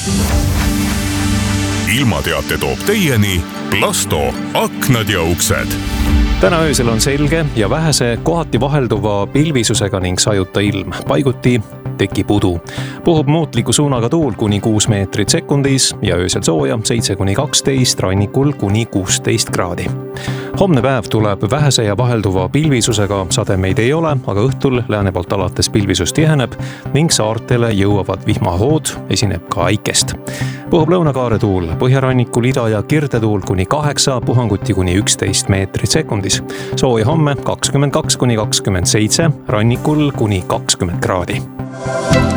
ilmateate toob teieni Plasto aknad ja uksed. Täna öösel on selge ja vähese kohati vahelduva pilvisusega ning sajuta ilm. Paiguti tekib udu. Puhub muutliku suunaga tuul kuni 6 meetrit sekundis ja öösel sooja 7–12, rannikul kuni 16 kraadi. Homne päev tuleb vähese ja vahelduva pilvisusega, sademeid ei ole, aga õhtul lääne poolt alates pilvisus tiheneb ning saartele jõuavad vihmahood, esineb ka äikest. Puhub lõunakaare tuul, põhjarannikul ida- ja kirdetuul kuni 8, puhanguti kuni 11 meetrit sekundis. Sooja homme 22–27, rannikul kuni 20 kraadi.